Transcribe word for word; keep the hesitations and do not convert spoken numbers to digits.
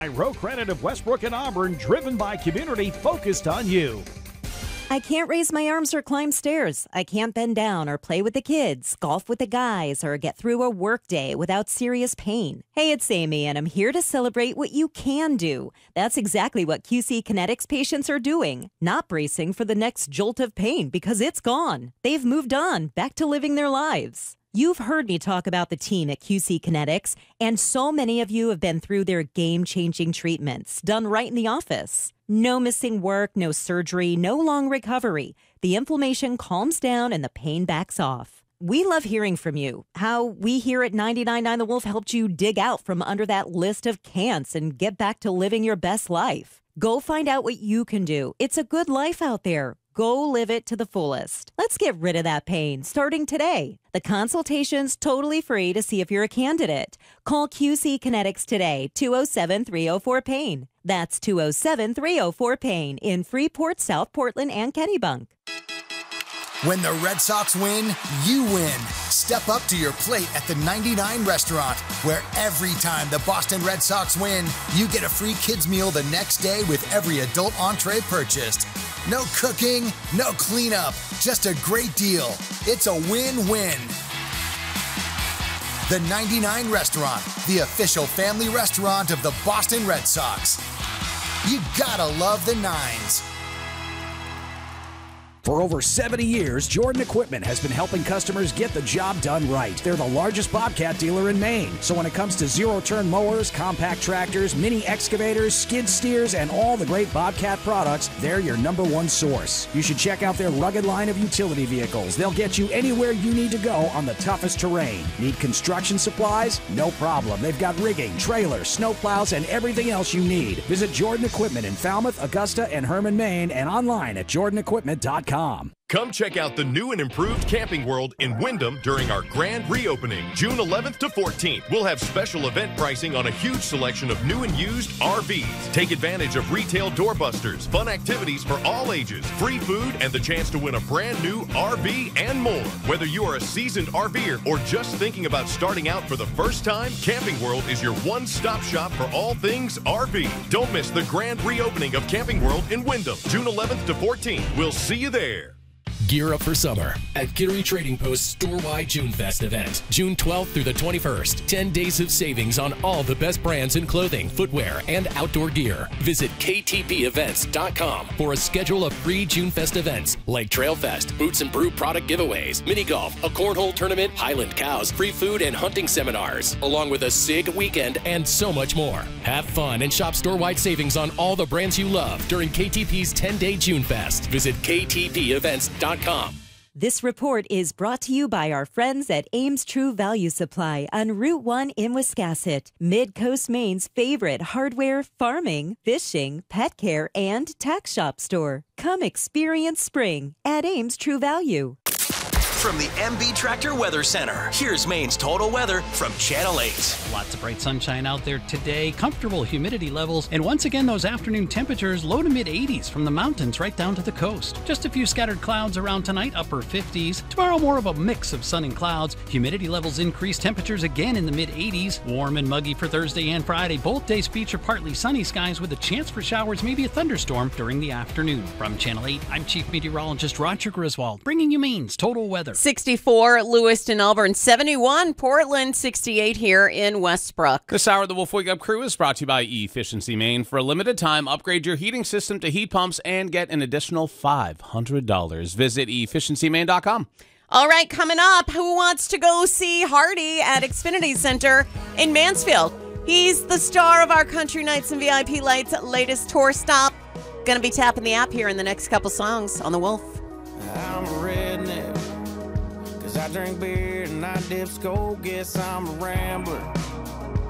Row Credit of Westbrook and Auburn, driven by community, focused on you. I can't raise my arms or climb stairs. I can't bend down or play with the kids, golf with the guys, or get through a work day without serious pain. Hey, it's Amy, and I'm here to celebrate what you can do. That's exactly what Q C Kinetics patients are doing, not bracing for the next jolt of pain because it's gone. They've moved on, back to living their lives. You've heard me talk about the team at Q C Kinetics, and so many of you have been through their game-changing treatments, done right in the office. No missing work, no surgery, no long recovery. The inflammation calms down and the pain backs off. We love hearing from you, how we here at ninety-nine point nine The Wolf helped you dig out from under that list of can'ts and get back to living your best life. Go find out what you can do. It's a good life out there. Go live it to the fullest. Let's get rid of that pain starting today. The consultation's totally free to see if you're a candidate. Call Q C Kinetics today, two oh seven, three oh four, pain. That's two oh seven, three oh four, pain in Freeport, South Portland, and Kennebunk. When the Red Sox win, you win. Step up to your plate at the ninety-nine Restaurant, where every time the Boston Red Sox win, you get a free kids meal the next day with every adult entree purchased. No cooking, no cleanup, just a great deal. It's a win-win. The ninety-nine Restaurant, the official family restaurant of the Boston Red Sox. You gotta love the nines. For over seventy years, Jordan Equipment has been helping customers get the job done right. They're the largest Bobcat dealer in Maine. So when it comes to zero-turn mowers, compact tractors, mini excavators, skid steers, and all the great Bobcat products, they're your number one source. You should check out their rugged line of utility vehicles. They'll get you anywhere you need to go on the toughest terrain. Need construction supplies? No problem. They've got rigging, trailers, snowplows, and everything else you need. Visit Jordan Equipment in Falmouth, Augusta, and Herman, Maine, and online at jordan equipment dot com. Come check out the new and improved Camping World in Wyndham during our grand reopening, June eleventh to fourteenth. We'll have special event pricing on a huge selection of new and used R Vs. Take advantage of retail doorbusters, fun activities for all ages, free food, and the chance to win a brand new R V and more. Whether you are a seasoned RVer or just thinking about starting out for the first time, Camping World is your one-stop shop for all things R V. Don't miss the grand reopening of Camping World in Wyndham, June eleventh to fourteenth. We'll see you there. Gear up for summer at Kittery Trading Post's Store-Wide June Fest event, June twelfth through the twenty-first. ten days of savings on all the best brands in clothing, footwear, and outdoor gear. Visit K T P events dot com for a schedule of free June Fest events like Trail Fest, Boots and Brew product giveaways, mini golf, a cornhole tournament, Highland Cows, free food and hunting seminars, along with a SIG weekend and so much more. Have fun and shop store-wide savings on all the brands you love during K T P's ten-day June Fest. Visit K T P events dot com. This report is brought to you by our friends at Ames True Value Supply on Route one in Wiscasset, Mid-Coast Maine's favorite hardware, farming, fishing, pet care, and tax shop store. Come experience spring at Ames True Value. From the M B Tractor Weather Center, here's Maine's total weather from Channel eight. Lots of bright sunshine out there today, comfortable humidity levels, and once again those afternoon temperatures low to mid eighties from the mountains right down to the coast. Just a few scattered clouds around tonight, upper fifties. Tomorrow more of a mix of sun and clouds. Humidity levels increase, temperatures again in the mid eighties. Warm and muggy for Thursday and Friday. Both days feature partly sunny skies with a chance for showers, maybe a thunderstorm during the afternoon. From Channel eight, I'm Chief Meteorologist Roger Griswold, bringing you Maine's total weather. sixty-four, Lewiston, Auburn, seventy-one, Portland, sixty-eight here in Westbrook. This hour of the Wolf Wake Up Crew is brought to you by Efficiency Maine. For a limited time, upgrade your heating system to heat pumps and get an additional five hundred dollars. Visit efficiency maine dot com. All right, coming up, who wants to go see Hardy at Xfinity Center in Mansfield? He's the star of our Country Nights and V I P Lights latest tour stop. Going to be tapping the app here in the next couple songs on The Wolf. I'm a redneck, 'cause I drink beer and I dip skull. Guess I'm a rambler,